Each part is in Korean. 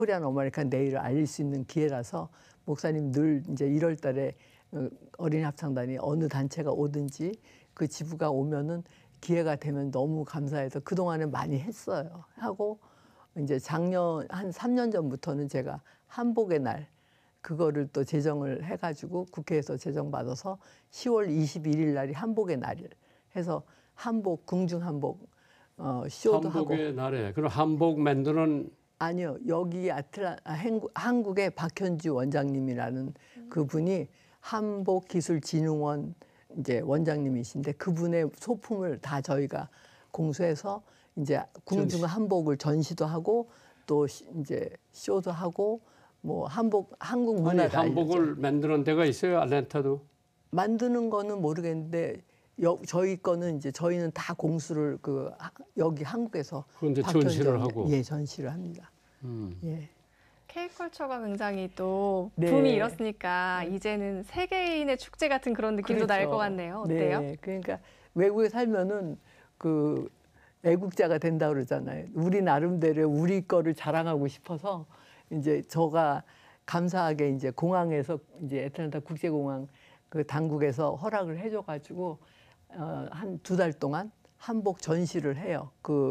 코리안 어메리칸 데이를 알릴 수 있는 기회라서 목사님 늘 이제 1월 달에 어린이 합창단이 어느 단체가 오든지 그 지부가 오면은 기회가 되면 너무 감사해서 그동안에 많이 했어요. 하고 이제 작년 한 3년 전부터는 제가 한복의 날 그거를 또 제정을 해가지고 국회에서 제정받아서 10월 21일 날이 한복의 날을 해서 한복 궁중 한복 쇼도 하고. 한복의 날에 그럼 한복 만드는 아니요, 여기 한국의 박현주 원장님이라는 그분이 한복기술진흥원 이제 원장님이신데 그분의 소품을 다 저희가 공수해서 이제 궁중 한복을 전시도 하고 또 이제 쇼도 하고 뭐 한국 문화를 한복을 만드는 데가 있어요, 아틀란타도? 만드는 거는 모르겠는데 저희 거는 이제 저희는 다 공수를 여기 한국에서 그런데 전시를 하고. 예, 전시를 합니다. 예. K컬처가 굉장히 또 네. 붐이 일었으니까 이제는 세계인의 축제 같은 그런 느낌도 날 것 같네요. 어때요? 네, 그러니까 외국에 살면은 그 애국자가 된다 그러잖아요. 우리 나름대로 우리 거를 자랑하고 싶어서 이제 저가 감사하게 이제 공항에서 이제 애틀랜타 국제공항 그 당국에서 허락을 해줘가지고 한 2달 동안 한복 전시를 해요.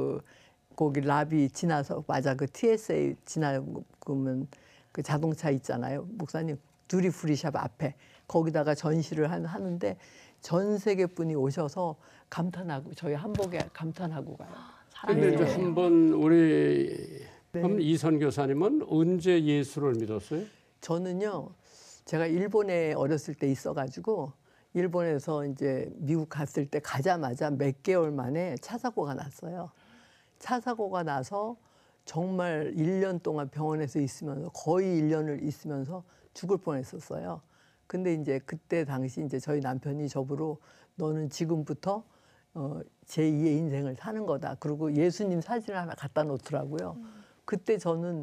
거기 라비 지나서 맞아 그 TSA 지나면 그 자동차 있잖아요. 목사님 두리프리샵 앞에 거기다가 전시를 하는데 전 세계 분이 오셔서 감탄하고 저희 한복에 감탄하고 가요. 근데 이제 한번 우리 그럼 이선 교사님은 언제 예수를 믿었어요? 저는요, 제가 일본에 어렸을 때 있어가지고 일본에서 이제 미국 갔을 때 가자마자 몇 개월 만에 차 사고가 났어요. 차 사고가 나서 정말 1년 동안 병원에서 있으면서 거의 1년을 있으면서 죽을 뻔했었어요. 근데 이제 그때 당시 이제 저희 남편이 저보러 너는 지금부터 제2의 인생을 사는 거다. 그리고 예수님 사진을 하나 갖다 놓더라고요. 그때 저는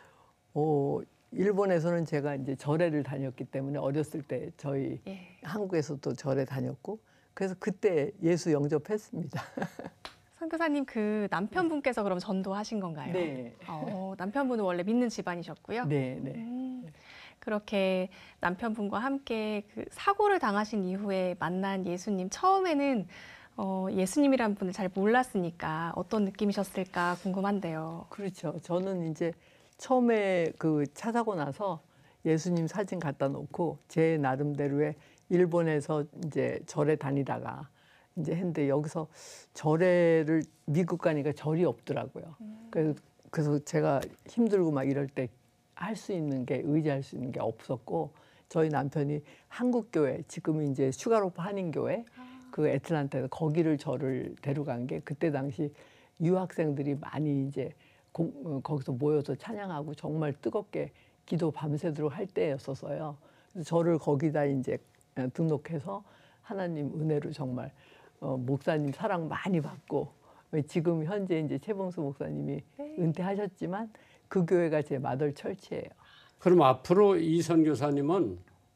일본에서는 제가 이제 절에를 다녔기 때문에 어렸을 때 저희 한국에서도 절에 다녔고 그래서 그때 예수 영접했습니다. 선교사님 그 남편분께서 그럼 전도하신 건가요? 네. 남편분은 원래 믿는 집안이셨고요. 네, 네. 그렇게 남편분과 함께 그 사고를 당하신 이후에 만난 예수님 처음에는 예수님이라는 분을 잘 몰랐으니까 어떤 느낌이셨을까 궁금한데요. 그렇죠. 저는 이제 처음에 그 차 사고 나서 예수님 사진 갖다 놓고 제 나름대로의 일본에서 이제 절에 다니다가 이제 했는데 여기서 절에를 미국 가니까 절이 없더라고요. 그래서 제가 힘들고 막 이럴 때 할 수 있는 게 의지할 수 있는 게 없었고 저희 남편이 한국교회 지금 이제 슈가로프 한인교회 그 애틀란타에서 거기를 저를 데려간 게 그때 당시 유학생들이 많이 이제 거기서 모여서 찬양하고 정말 뜨겁게 기도 밤새도록 할 때였어서요. 그래서 저를 거기다 이제 등록해서 하나님 은혜로 정말 목사님 사랑 많이 받고 지금 현재 이제 최봉수 목사님이 은퇴하셨지만 그 교회가 제 마덜 철치예요. 그럼 앞으로 이선 교사님은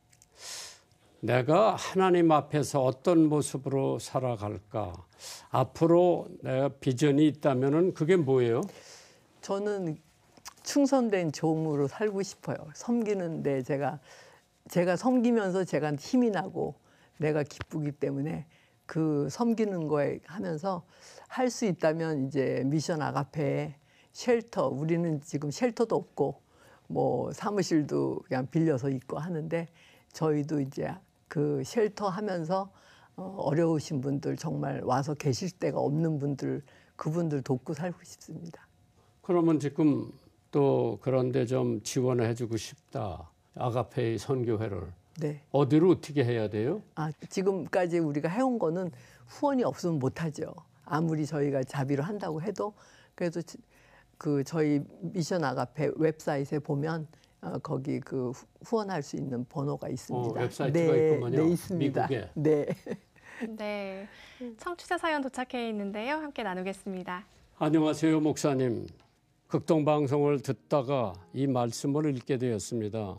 내가 하나님 앞에서 어떤 모습으로 살아갈까? 앞으로 내가 비전이 있다면은 그게 뭐예요? 저는 충성된 종으로 살고 싶어요. 섬기는데 제가 섬기면서 제가 힘이 나고 내가 기쁘기 때문에 그 섬기는 거에 하면서 할 수 있다면 이제 미션 아가페에 쉘터, 우리는 지금 쉘터도 없고 뭐 사무실도 그냥 빌려서 있고 하는데 저희도 이제 그 쉘터 하면서 어려우신 분들 정말 와서 계실 데가 없는 분들 그분들 돕고 살고 싶습니다. 그러면 지금 또 그런데 좀 지원을 해주고 싶다. 아가페이 선교회를. 네. 어디로 어떻게 해야 돼요? 지금까지 우리가 해온 거는 후원이 없으면 못하죠. 아무리 저희가 자비로 한다고 해도 그래도 그 저희 미션 아가페 웹사이트에 보면 거기 그 후원할 수 있는 번호가 있습니다. 웹사이트가 있군요. 네, 있습니다. 미국에. 네. 네, 청취자 사연 도착해 있는데요. 함께 나누겠습니다. 안녕하세요, 목사님. 극동방송을 듣다가 이 말씀을 읽게 되었습니다.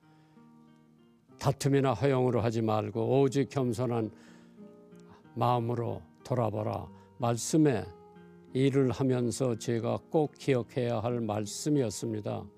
다툼이나 허용으로 하지 말고 오직 겸손한 마음으로 돌아보라. 말씀에 일을 하면서 제가 꼭 기억해야 할 말씀이었습니다.